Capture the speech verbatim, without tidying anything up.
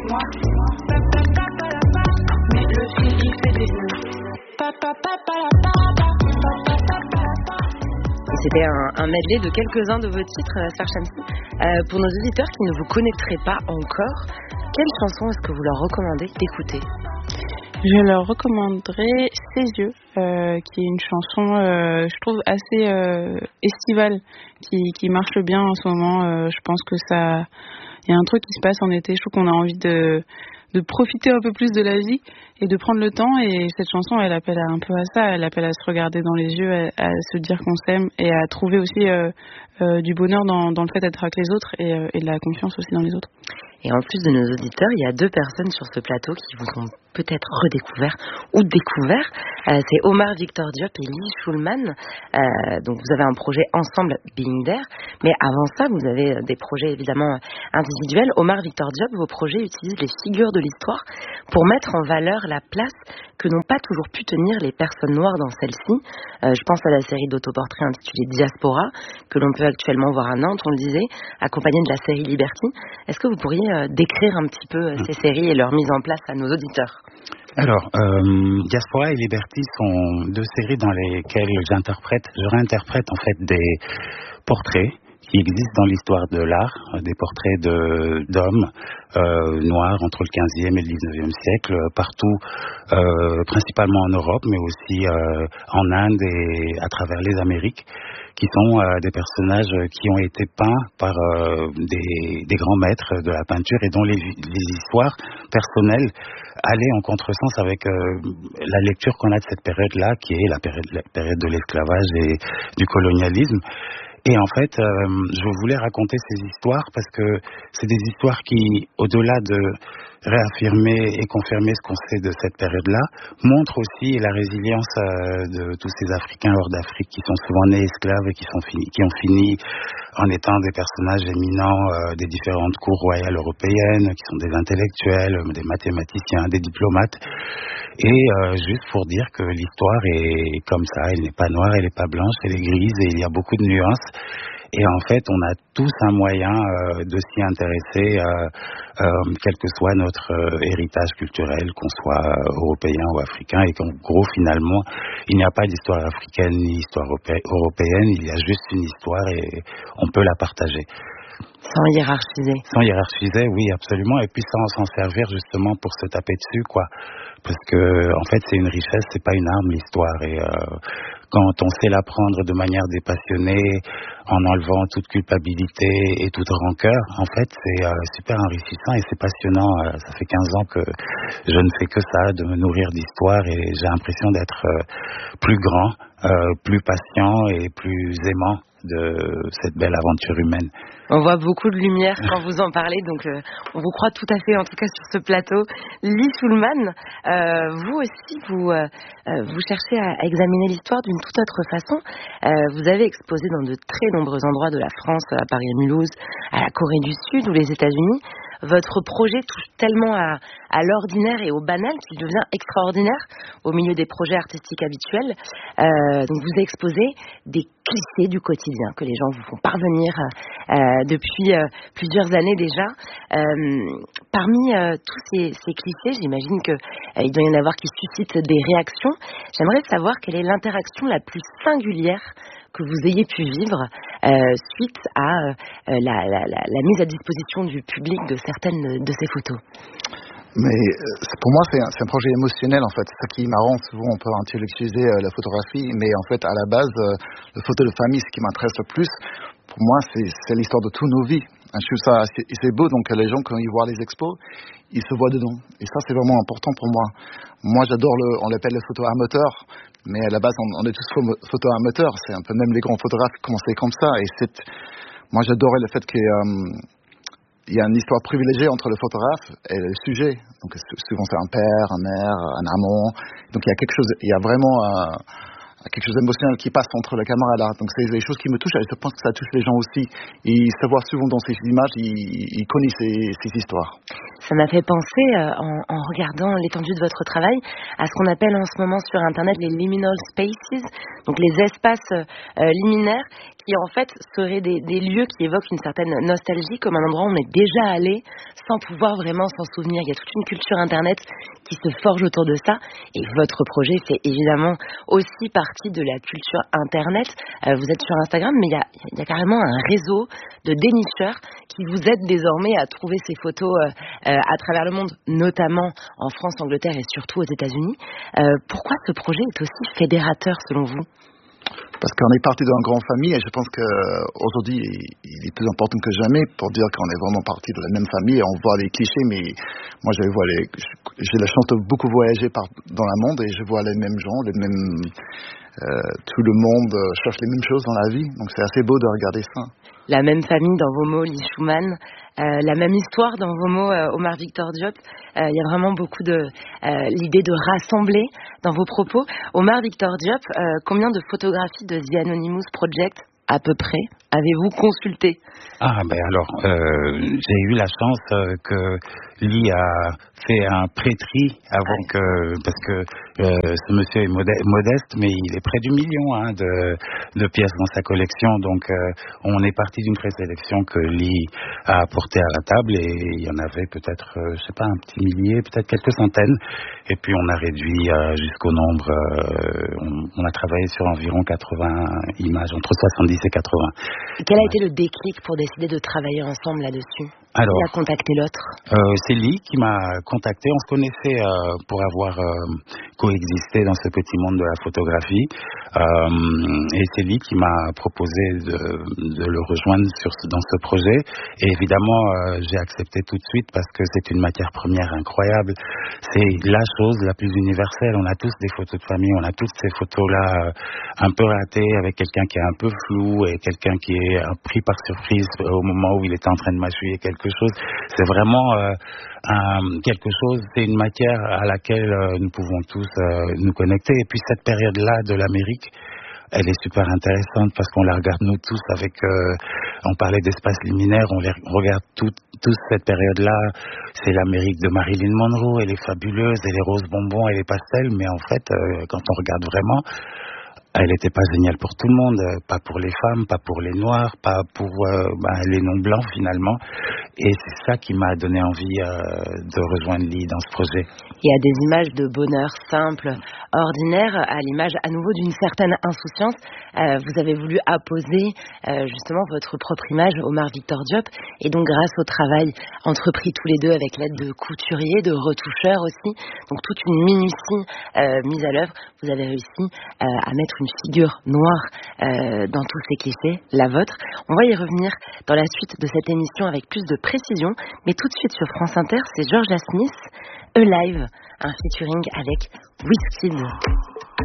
moi. Mais le fil il fait des nœuds. C'était un, un medley de quelques-uns de vos titres, Asghar Shamsi. Euh, pour nos auditeurs qui ne vous connaîtraient pas encore, quelle chanson est-ce que vous leur recommandez d'écouter ? Je leur recommanderais Ses yeux, euh, qui est une chanson, euh, je trouve, assez euh, estivale, qui, qui marche bien en ce moment. Euh, je pense que ça, il y a un truc qui se passe en été. Je trouve qu'on a envie de, de profiter un peu plus de la vie et de prendre le temps. Et cette chanson, elle appelle un peu à ça. Elle appelle à se regarder dans les yeux, à, à se dire qu'on s'aime et à trouver aussi euh, euh, du bonheur dans, dans le fait d'être avec les autres et, euh, et de la confiance aussi dans les autres. Et en plus de nos auditeurs, il y a deux personnes sur ce plateau qui vous ont peut-être redécouvert ou découvert. Euh, c'est Omar Victor Diop et Lee Schulman. Euh, donc vous avez un projet ensemble, Being There. Mais avant ça, vous avez des projets évidemment individuels. Omar Victor Diop, vos projets utilisent les figures de l'histoire pour mettre en valeur la place que n'ont pas toujours pu tenir les personnes noires dans celle-ci. Euh, je pense à la série d'autoportraits intitulée Diaspora, que l'on peut actuellement voir à Nantes, on le disait, accompagnée de la série Liberty. Est-ce que vous pourriez euh, décrire un petit peu euh, ces séries et leur mise en place à nos auditeurs ? Alors, euh, Diaspora et Liberty sont deux séries dans lesquelles j'interprète, je réinterprète en fait des portraits qui existent dans l'histoire de l'art, des portraits de, d'hommes euh, noirs entre le quinzième et le dix-neuvième siècle, partout, euh, principalement en Europe, mais aussi euh, en Inde et à travers les Amériques, qui sont euh, des personnages qui ont été peints par euh, des, des grands maîtres de la peinture et dont les, les histoires personnelles allaient en contresens avec euh, la lecture qu'on a de cette période-là, qui est la période, la période de l'esclavage et du colonialisme. Et en fait, euh, je voulais raconter ces histoires parce que c'est des histoires qui, au-delà de réaffirmer et confirmer ce qu'on sait de cette période-là, montrent aussi la résilience euh, de tous ces Africains hors d'Afrique qui sont souvent nés esclaves et qui, sont finis, qui ont fini en étant des personnages éminents euh, des différentes cours royales européennes, qui sont des intellectuels, des mathématiciens, des diplomates. Et euh, juste pour dire que l'histoire est comme ça, elle n'est pas noire, elle n'est pas blanche, elle est grise et il y a beaucoup de nuances. Et en fait, on a tous un moyen euh, de s'y intéresser, euh, euh, quel que soit notre euh, héritage culturel, qu'on soit euh, européen ou africain, et qu'en gros, finalement, il n'y a pas d'histoire africaine ni d'histoire européenne, il y a juste une histoire et on peut la partager. Sans hiérarchiser. Sans hiérarchiser, oui, absolument. Et puis sans s'en servir justement pour se taper dessus, quoi. Parce que, en fait, c'est une richesse, c'est pas une arme, l'histoire. Et euh, quand on sait l'apprendre de manière dépassionnée, en enlevant toute culpabilité et toute rancœur, en fait, c'est euh, super enrichissant et c'est passionnant. Euh, ça fait quinze ans que je ne fais que ça, de me nourrir d'histoire, et j'ai l'impression d'être euh, plus grand, euh, plus patient et plus aimant de cette belle aventure humaine. On voit beaucoup de lumière quand vous en parlez, donc euh, on vous croit tout à fait, en tout cas sur ce plateau. Lee Schulman, euh, vous aussi, vous, euh, vous cherchez à, à examiner l'histoire d'une toute autre façon. Euh, vous avez exposé dans de très nombreux endroits de la France, à Paris et Mulhouse, à la Corée du Sud ou les États-Unis. Votre projet touche tellement à, à l'ordinaire et au banal qu'il devient extraordinaire au milieu des projets artistiques habituels. Euh, donc vous exposez des clichés du quotidien que les gens vous font parvenir euh, depuis euh, plusieurs années déjà. Euh, parmi euh, tous ces, ces clichés, j'imagine qu'il euh, doit y en avoir qui suscitent des réactions. J'aimerais savoir quelle est l'interaction la plus singulière que vous ayez pu vivre euh, suite à euh, la, la, la, la mise à disposition du public de certaines de ces photos. Mais pour moi, c'est un, c'est un projet émotionnel, en fait. C'est ça qui est marrant. Souvent, on peut intellectualiser euh, la photographie, mais en fait, à la base, euh, la photo de famille, ce qui m'intéresse le plus, pour moi, c'est, c'est l'histoire de toutes nos vies. Je trouve ça assez, c'est beau, donc les gens, quand ils voient les expos, ils se voient dedans. Et ça, c'est vraiment important pour moi. Moi, j'adore le, on l'appelle le photo amateur, mais à la base, on, on est tous photo amateurs. C'est un peu même les grands photographes qui commençaient comme ça. Et c'est, moi, j'adorais le fait qu'il y ait, euh, il y a une histoire privilégiée entre le photographe et le sujet. Donc, souvent, c'est un père, un mère, un amant. Donc, il y a quelque chose, il y a vraiment euh, quelque chose d'émotionnel qui passe entre la caméra et l'art. Donc, c'est des choses qui me touchent et je pense que ça touche les gens aussi. Ils se voient souvent dans ces images, ils, ils connaissent ces, ces histoires. Ça m'a fait penser, euh, en, en regardant l'étendue de votre travail, à ce qu'on appelle en ce moment sur Internet les liminal spaces, donc les espaces euh, liminaires qui en fait seraient des, des lieux qui évoquent une certaine nostalgie, comme un endroit où on est déjà allé sans pouvoir vraiment s'en souvenir. Il y a toute une culture internet qui se forge autour de ça, et votre projet fait évidemment aussi partie de la culture internet. Euh, vous êtes sur Instagram, mais il y a, il y a carrément un réseau de dénicheurs qui vous aident désormais à trouver ces photos euh, euh, à travers le monde, notamment en France, Angleterre et surtout aux États-Unis. Euh, pourquoi ce projet est aussi fédérateur selon vous ? Parce qu'on est parti d'une grande famille et je pense qu'aujourd'hui, il est plus important que jamais pour dire qu'on est vraiment parti de la même famille. On voit les clichés, mais moi, je vois les, j'ai la chance de beaucoup voyager par, dans le monde et je vois les mêmes gens, les mêmes, euh, tout le monde cherche les mêmes choses dans la vie. Donc, c'est assez beau de regarder ça. La même famille dans vos mots, Lee Schumann, euh, la même histoire dans vos mots, euh, Omar Victor Diop. Il euh, y a vraiment beaucoup de euh, l'idée de rassembler dans vos propos. Omar Victor Diop, euh, combien de photographies de The Anonymous Project à peu près avez-vous consulté ? Ah ben alors, euh, j'ai eu la chance euh, que Lee a fait un pré-tri avant que, parce que euh, ce monsieur est modeste, modeste, mais il est près du million hein, de, de pièces dans sa collection. Donc euh, on est parti d'une présélection que Lee a apportée à la table et il y en avait peut-être, euh, je sais pas, un petit millier, peut-être quelques centaines. Et puis on a réduit euh, jusqu'au nombre. Euh, on, on a travaillé sur environ quatre-vingts images, entre soixante-dix et quatre-vingts. Quel a été le déclic pour décider de travailler ensemble là-dessus ? Alors, qui a contacté l'autre ? euh, C'est Lee qui m'a contacté. On se connaissait euh, pour avoir euh, coexisté dans ce petit monde de la photographie. Euh, et c'est Lee qui m'a proposé de, de le rejoindre sur, dans ce projet. Et évidemment, euh, j'ai accepté tout de suite parce que c'est une matière première incroyable. C'est la chose la plus universelle. On a tous des photos de famille, on a tous ces photos-là euh, un peu ratées avec quelqu'un qui est un peu flou et quelqu'un qui est euh, pris par surprise au moment où il est en train de mâchouiller quelque chose. C'est vraiment euh, un, quelque chose, c'est une matière à laquelle euh, nous pouvons tous euh, nous connecter. Et puis cette période-là de l'Amérique, elle est super intéressante parce qu'on la regarde nous tous avec, euh, on parlait d'espace liminaire, on, les, on regarde toute tout cette période-là, c'est l'Amérique de Marilyn Monroe, elle est fabuleuse, elle est rose bonbon, elle est pastel, mais en fait, euh, quand on regarde vraiment, elle n'était pas géniale pour tout le monde, pas pour les femmes, pas pour les noirs, pas pour euh, bah, les non-blancs finalement. Et c'est ça qui m'a donné envie euh, de rejoindre Lee dans ce projet. Il y a des images de bonheur simple, ordinaire, à l'image à nouveau d'une certaine insouciance. Euh, vous avez voulu apposer euh, justement votre propre image, Omar Victor Diop. Et donc grâce au travail entrepris tous les deux avec l'aide de couturiers, de retoucheurs aussi, donc toute une minutie euh, mise à l'œuvre, vous avez réussi euh, à mettre une figure noire euh, dans tous ces clichés, la vôtre. On va y revenir dans la suite de cette émission avec plus de précision, mais tout de suite sur France Inter, c'est Georgia Smith, Alive, un featuring avec Wizkid.